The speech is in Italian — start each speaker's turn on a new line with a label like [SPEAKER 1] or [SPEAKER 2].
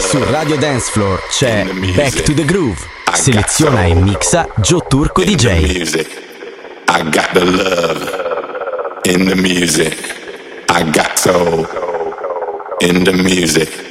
[SPEAKER 1] Su Radio Dance Floor c'è Back to the Groove. Seleziona e mixa Joe Turco DJ.
[SPEAKER 2] I got the love in the music. I got soul in the music.